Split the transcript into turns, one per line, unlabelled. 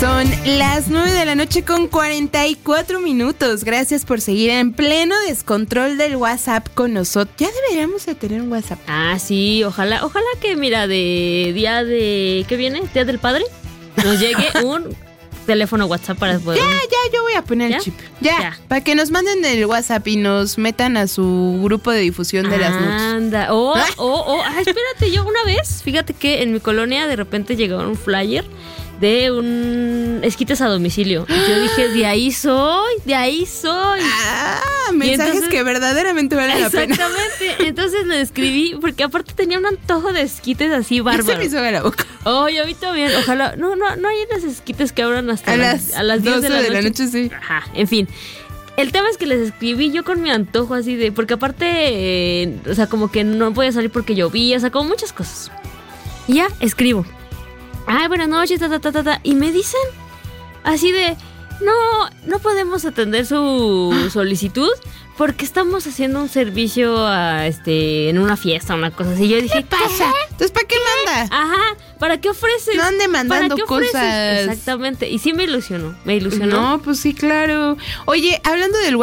Son las 9:44 a.m. Gracias por seguir en pleno descontrol del WhatsApp con nosotros. Ya deberíamos de tener un WhatsApp.
Ah, sí, ojalá que mira, de día de... ¿Qué viene? Día del Padre. Nos llegue un teléfono WhatsApp para poder...
Ya, yo voy a poner el chip. Ya, para que nos manden el WhatsApp y nos metan a su grupo de difusión de las nudes.
Anda, espérate, yo una vez, fíjate que en mi colonia de repente llegó un flyer de un esquites a domicilio. Y yo dije, de ahí soy.
Mensajes entonces, que verdaderamente valen la pena.
Exactamente. Entonces le escribí, porque aparte tenía un antojo de esquites así bárbaro.
Se me hizo a la boca.
Y a mí también. Ojalá, no hay unos esquites que abran hasta
a las 10 de la noche, sí.
Ajá, en fin. El tema es que les escribí yo con mi antojo así de... Porque aparte, o sea, como que no podía salir porque llovía, o sea, como muchas cosas. Y ya, escribo. Ay, buenas noches, y me dicen así de... No podemos atender su solicitud porque estamos haciendo un servicio en una fiesta, una cosa así. Yo dije,
¿qué pasa? Entonces, ¿para qué manda?
Ajá, ¿para qué ofreces?
No ande mandando cosas.
Exactamente, y sí me ilusionó.
No, pues sí, claro. Oye, hablando del